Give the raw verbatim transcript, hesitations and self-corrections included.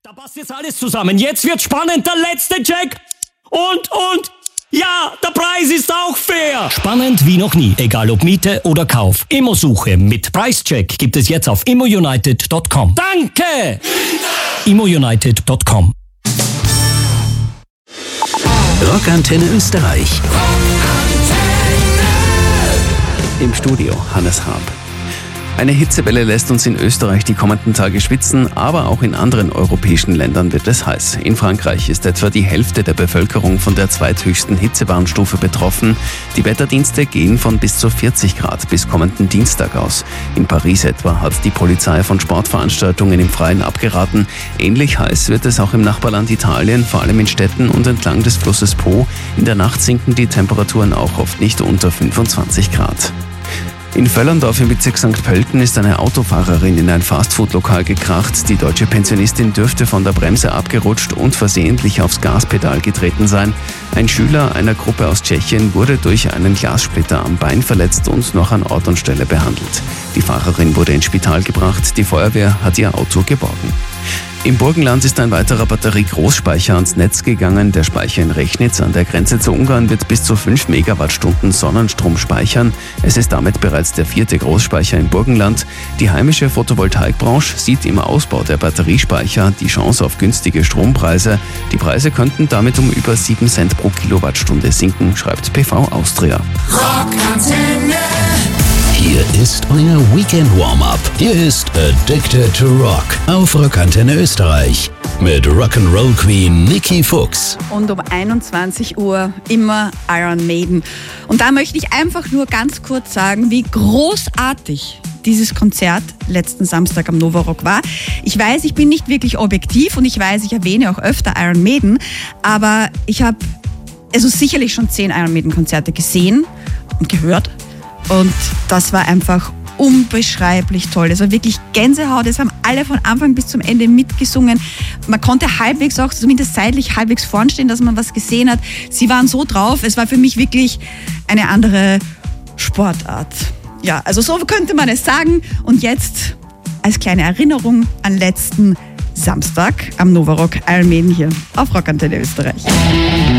Da passt jetzt alles zusammen. Jetzt wird spannend, der letzte Check. Und, und, ja, der Preis ist auch fair. Spannend wie noch nie, egal ob Miete oder Kauf. Immosuche mit Preischeck gibt es jetzt auf immounited punkt com. Danke! immounited punkt com. Rockantenne Österreich. Im Studio Hannes Haab. Eine Hitzewelle lässt uns in Österreich die kommenden Tage schwitzen, aber auch in anderen europäischen Ländern wird es heiß. In Frankreich ist etwa die Hälfte der Bevölkerung von der zweithöchsten Hitzewarnstufe betroffen. Die Wetterdienste gehen von bis zu vierzig Grad bis kommenden Dienstag aus. In Paris etwa hat die Polizei von Sportveranstaltungen im Freien abgeraten. Ähnlich heiß wird es auch im Nachbarland Italien, vor allem in Städten und entlang des Flusses Po. In der Nacht sinken die Temperaturen auch oft nicht unter fünfundzwanzig Grad. In Völlerndorf im Bezirk Sankt Pölten ist eine Autofahrerin in ein Fastfood-Lokal gekracht. Die deutsche Pensionistin dürfte von der Bremse abgerutscht und versehentlich aufs Gaspedal getreten sein. Ein Schüler einer Gruppe aus Tschechien wurde durch einen Glassplitter am Bein verletzt und noch an Ort und Stelle behandelt. Die Fahrerin wurde ins Spital gebracht. Die Feuerwehr hat ihr Auto geborgen. Im Burgenland ist ein weiterer Batterie-Großspeicher ans Netz gegangen. Der Speicher in Rechnitz an der Grenze zu Ungarn wird bis zu fünf Megawattstunden Sonnenstrom speichern. Es ist damit bereits der vierte Großspeicher im Burgenland. Die heimische Photovoltaikbranche sieht im Ausbau der Batteriespeicher die Chance auf günstige Strompreise. Die Preise könnten damit um über sieben Cent pro Kilowattstunde sinken, schreibt P V Austria. Rockantenne. Hier ist euer Weekend Warm-Up. Hier ist Addicted to Rock auf Rockantenne Österreich mit Rock'n'Roll Queen Nikki Fuchs. Und um einundzwanzig Uhr immer Iron Maiden. Und da möchte ich einfach nur ganz kurz sagen, wie großartig dieses Konzert letzten Samstag am Novarock war. Ich weiß, ich bin nicht wirklich objektiv und ich weiß, ich erwähne auch öfter Iron Maiden, aber ich habe also sicherlich schon zehn Iron Maiden Konzerte gesehen und gehört. Und das war einfach unbeschreiblich toll. Es war wirklich Gänsehaut. Es haben alle von Anfang bis zum Ende mitgesungen. Man konnte halbwegs auch, zumindest seitlich, halbwegs vorn stehen, dass man was gesehen hat. Sie waren so drauf. Es war für mich wirklich eine andere Sportart. Ja, also so könnte man es sagen. Und jetzt als kleine Erinnerung an letzten Samstag am Novarock Iron Maiden hier auf Rockantenne Österreich.